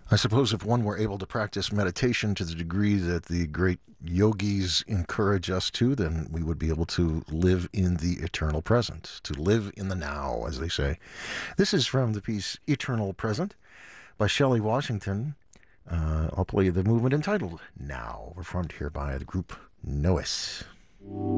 I suppose if one were able to practice meditation to the degree that the great yogis encourage us to, then we would be able to live in the eternal present, to live in the now, as they say. This is from the piece Eternal Present by Shelley Washington. I'll play the movement entitled Now, performed here by the group Nois.